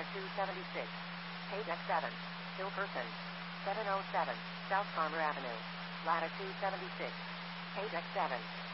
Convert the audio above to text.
Ladder 276. Page X7. Hill Person. 707. South Farmer Avenue. Ladder 276. Page X7.